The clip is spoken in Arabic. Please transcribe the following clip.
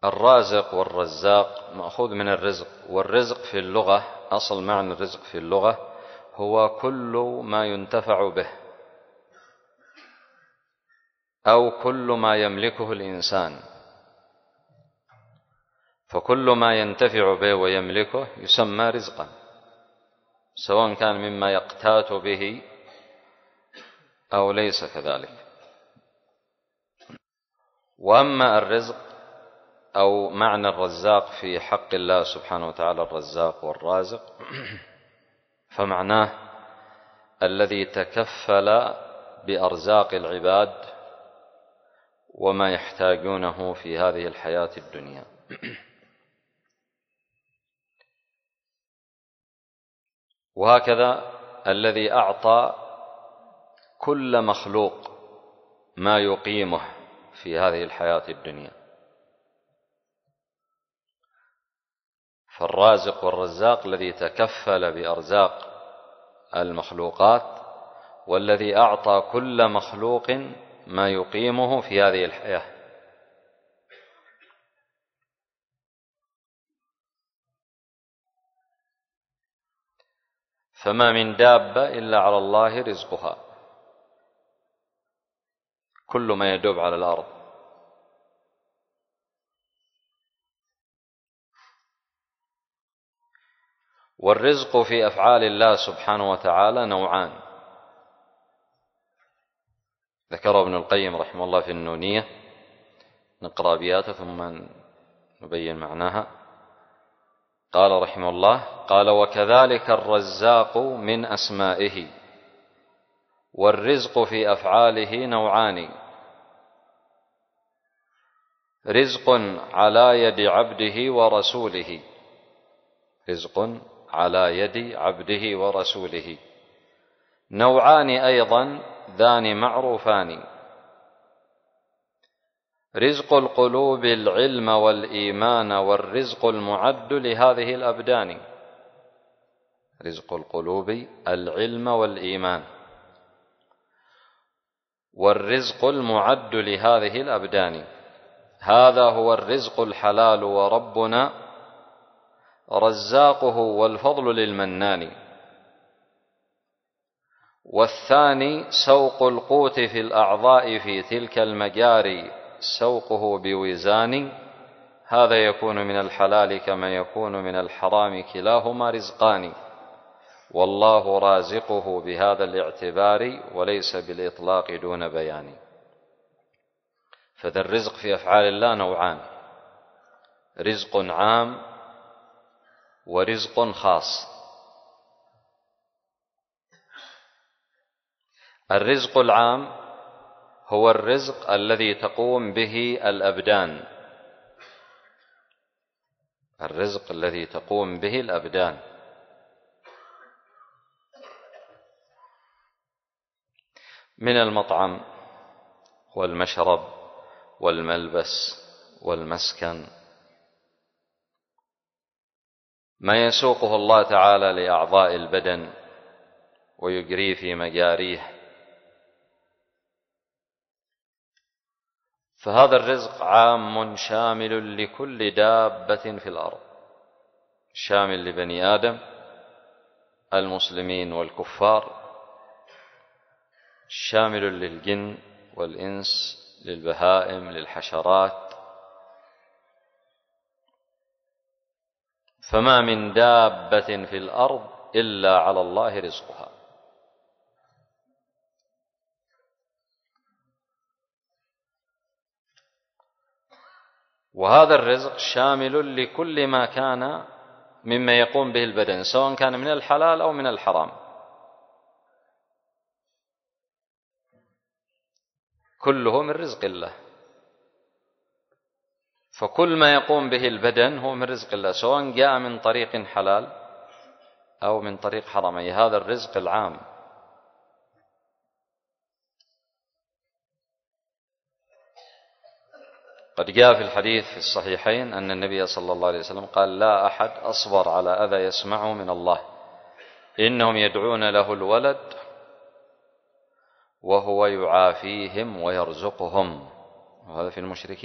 الرازق والرزاق مأخوذ من الرزق، والرزق في اللغة، أصل معنى الرزق في اللغة هو كل ما ينتفع به أو كل ما يملكه الإنسان، فكل ما ينتفع به ويملكه يسمى رزقا، سواء كان مما يقتات به أو ليس كذلك. وأما الرزق أو معنى الرزاق في حق الله سبحانه وتعالى، الرزاق والرازق، فمعناه الذي تكفل بأرزاق العباد وما يحتاجونه في هذه الحياة الدنيا. وهكذا الذي أعطى كل مخلوق ما يقيمه في هذه الحياة الدنيا. فالرازق والرزاق الذي تكفل بأرزاق المخلوقات، والذي أعطى كل مخلوق ما يقيمه في هذه الحياة. فما من دابة إلا على الله رزقها، كل ما يدب على الأرض. والرزق في أفعال الله سبحانه وتعالى نوعان، ذكره ابن القيم رحمه الله في النونية، نقرأ أبياته ثم نبين معناها. قال رحمه الله: قال: وكذلك الرزاق من أسمائه، والرزق في أفعاله نوعان: رزق على يد عبده ورسوله، رزق على يد عبده ورسوله، نوعان أيضا ذان معروفان: رزق القلوب العلم والإيمان، والرزق المعد لهذه الأبدان. رزق القلوب العلم والإيمان، والرزق المعد لهذه الأبدان. هذا هو الرزق الحلال، وربنا رزاقه، والفضل للمنان. والثاني سوق القوت في الأعضاء في تلك المجاري، سوقه بوزان، هذا يكون من الحلال كما يكون من الحرام، كلاهما رزقان، والله رازقه بهذا الاعتبار، وليس بالإطلاق دون بيان. فذا الرزق في أفعال الله نوعان: رزق عام ورزق خاص. الرزق العام هو الرزق الذي تقوم به الأبدان، الرزق الذي تقوم به الأبدان، من المطعم والمشرب والملبس والمسكن، ما يسوقه الله تعالى لأعضاء البدن ويجري في مجاريه. فهذا الرزق عام شامل لكل دابة في الأرض، شامل لبني آدم المسلمين والكفار، شامل للجن والإنس، للبهائم، للحشرات. فما من دابة في الأرض إلا على الله رزقها. وهذا الرزق شامل لكل ما كان مما يقوم به البدن، سواء كان من الحلال أو من الحرام، كله من رزق الله. فكل ما يقوم به البدن هو من رزق الله، سواء جاء من طريق حلال أو من طريق حرام، أي هذا الرزق العام. قد جاء في الحديث في الصحيحين أن النبي صلى الله عليه وسلم قال: لا أحد أصبر على أذى يسمعه من الله، إنهم يدعون له الولد وهو يعافيهم ويرزقهم. وهذا في المشركين.